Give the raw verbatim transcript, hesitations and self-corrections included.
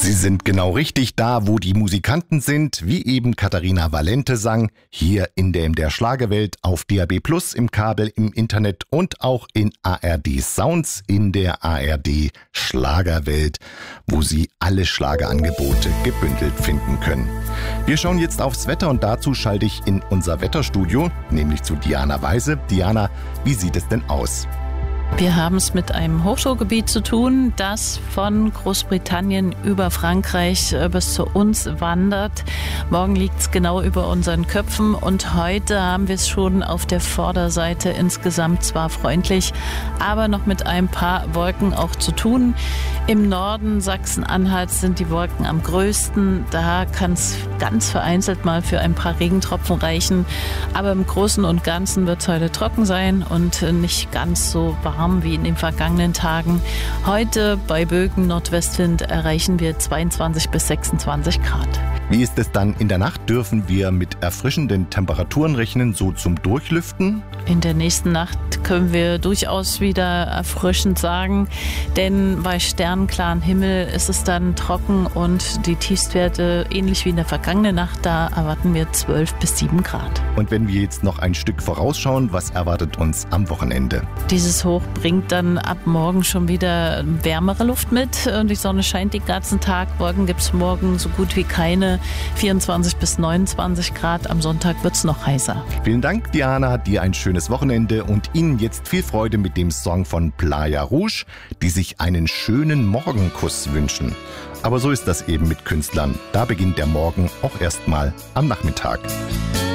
Sie sind genau richtig da, wo die Musikanten sind, wie eben Katharina Valente sang, hier in der M D R Schlagerwelt auf D A B Plus, im Kabel, im Internet und auch in A R D Sounds in der A R D Schlagerwelt, wo Sie alle Schlagerangebote gebündelt finden können. Wir schauen jetzt aufs Wetter und dazu schalte ich in unser Wetterstudio, nämlich zu Diana Weise. Diana, wie sieht es denn aus? Wir haben es mit einem Hochdruckgebiet zu tun, das von Großbritannien über Frankreich bis zu uns wandert. Morgen liegt es genau über unseren Köpfen und heute haben wir es schon auf der Vorderseite insgesamt zwar freundlich, aber noch mit ein paar Wolken auch zu tun. Im Norden Sachsen-Anhalts sind die Wolken am größten. Da kann es ganz vereinzelt mal für ein paar Regentropfen reichen. Aber im Großen und Ganzen wird es heute trocken sein und nicht ganz so warm wie in den vergangenen Tagen. Heute bei Bögen Nordwestwind erreichen wir zweiundzwanzig bis sechsundzwanzig Grad. Wie ist es dann in der Nacht? Dürfen wir mit erfrischenden Temperaturen rechnen, so zum Durchlüften? In der nächsten Nacht können wir durchaus wieder erfrischend sagen, denn bei sternenklaren Himmel ist es dann trocken und die Tiefstwerte ähnlich wie in der vergangenen Nacht, da erwarten wir zwölf bis sieben Grad. Und wenn wir jetzt noch ein Stück vorausschauen, was erwartet uns am Wochenende? Dieses Hoch bringt dann ab morgen schon wieder wärmere Luft mit und die Sonne scheint den ganzen Tag. Wolken gibt es morgen so gut wie keine, vierundzwanzig bis neunundzwanzig Grad. Am Sonntag wird es noch heißer. Vielen Dank, Diana, dir ein schönes Wochenende und Ihnen jetzt viel Freude mit dem Song von Playa Rouge, die sich einen schönen Morgenkuss wünschen. Aber so ist das eben mit Künstlern. Da beginnt der Morgen auch erst mal am Nachmittag.